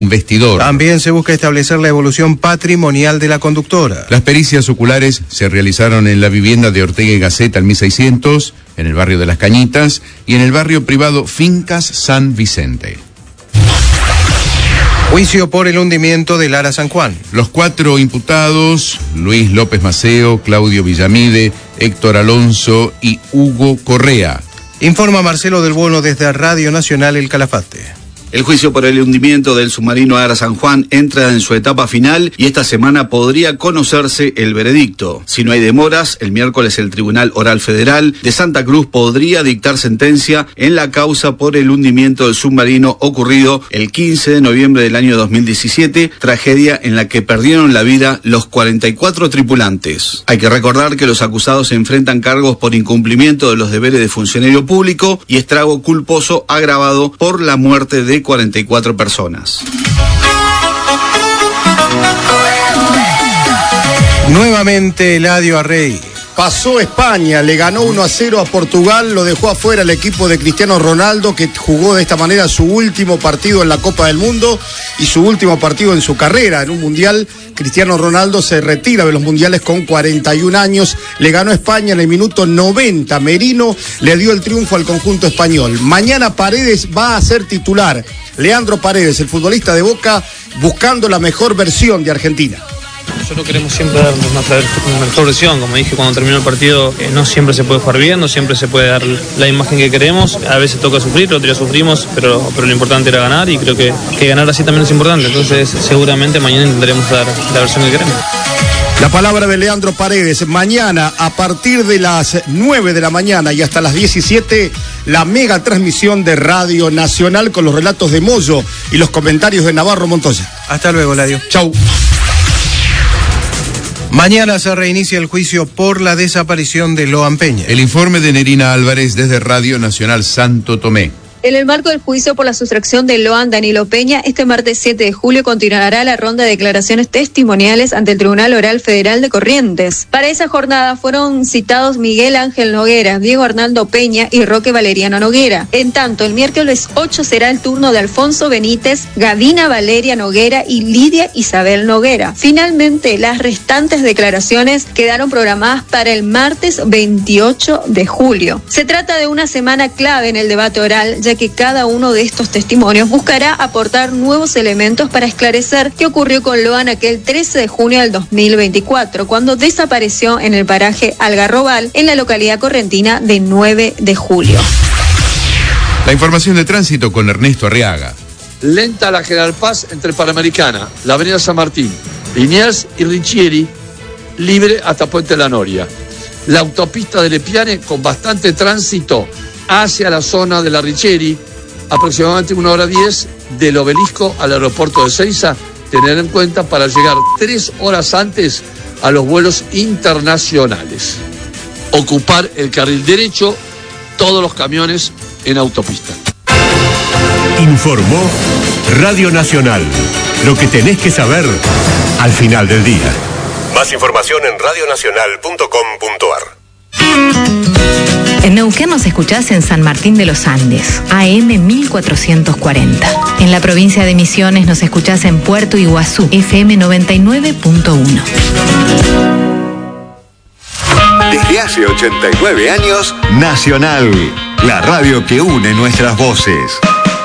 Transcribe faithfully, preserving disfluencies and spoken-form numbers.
un vestidor. También se busca establecer la evolución patrimonial de la conductora. Las pericias oculares se realizaron en la vivienda de Ortega y Gasset al mil seiscientos, en el barrio de Las Cañitas y en el barrio privado Fincas San Vicente. Juicio por el hundimiento del Ara San Juan. Los cuatro imputados, Luis López Maceo, Claudio Villamide, Héctor Alonso y Hugo Correa. Informa Marcelo del Bono desde Radio Nacional El Calafate. El juicio por el hundimiento del submarino Ara San Juan entra en su etapa final y esta semana podría conocerse el veredicto. Si no hay demoras, el miércoles el Tribunal Oral Federal de Santa Cruz podría dictar sentencia en la causa por el hundimiento del submarino ocurrido el quince de noviembre del año dos mil diecisiete, tragedia en la que perdieron la vida los cuarenta y cuatro tripulantes. Hay que recordar que los acusados se enfrentan cargos por incumplimiento de los deberes de funcionario público y estrago culposo agravado por la muerte de cuarenta y cuatro personas. Nuevamente Eladio Arrey. Pasó España, le ganó uno a cero a Portugal, lo dejó afuera el equipo de Cristiano Ronaldo, que jugó de esta manera su último partido en la Copa del Mundo y su último partido en su carrera en un mundial. Cristiano Ronaldo se retira de los mundiales con cuarenta y un años, le ganó España en el minuto noventa, Merino le dio el triunfo al conjunto español. Mañana Paredes va a ser titular, Leandro Paredes, el futbolista de Boca, buscando la mejor versión de Argentina. Nosotros queremos siempre dar nuestra mejor versión, como dije cuando terminó el partido, eh, no siempre se puede jugar bien, no siempre se puede dar la imagen que queremos, a veces toca sufrir, otro día sufrimos, pero, pero lo importante era ganar y creo que, que ganar así también es importante, entonces seguramente mañana intentaremos dar la versión que queremos. La palabra de Leandro Paredes. Mañana a partir de las nueve de la mañana y hasta las diecisiete, la mega transmisión de Radio Nacional con los relatos de Moyo y los comentarios de Navarro Montoya. Hasta luego, Eladio. Chau. Mañana se reinicia el juicio por la desaparición de Loan Peña. El informe de Nerina Álvarez desde Radio Nacional Santo Tomé. En el marco del juicio por la sustracción de Loan Danilo Peña, este martes siete de julio continuará la ronda de declaraciones testimoniales ante el Tribunal Oral Federal de Corrientes. Para esa jornada fueron citados Miguel Ángel Noguera, Diego Arnaldo Peña y Roque Valeriano Noguera. En tanto, el miércoles ocho será el turno de Alfonso Benítez, Gavina Valeria Noguera y Lidia Isabel Noguera. Finalmente, las restantes declaraciones quedaron programadas para el martes veintiocho de julio. Se trata de una semana clave en el debate oral, ya que cada uno de estos testimonios buscará aportar nuevos elementos para esclarecer qué ocurrió con Loan aquel trece de junio del dos mil veinticuatro, cuando desapareció en el paraje Algarrobal, en la localidad correntina de nueve de julio. La información de tránsito con Ernesto Arriaga. Lenta la General Paz entre Panamericana, la Avenida San Martín, Liniers y Riccieri, libre hasta Puente La Noria. La autopista de Lepiane con bastante tránsito hacia la zona de la Riccieri, aproximadamente una hora diez del Obelisco al aeropuerto de Ezeiza. Tener en cuenta para llegar tres horas antes a los vuelos internacionales. Ocupar el carril derecho, todos los camiones en autopista. Informó Radio Nacional. Lo que tenés que saber al final del día. Más información en radio nacional punto com punto ar. En Neuquén nos escuchás en San Martín de los Andes, A M mil cuatrocientos cuarenta. En la provincia de Misiones nos escuchás en Puerto Iguazú, F M noventa y nueve punto uno. Desde hace ochenta y nueve años, Nacional, la radio que une nuestras voces.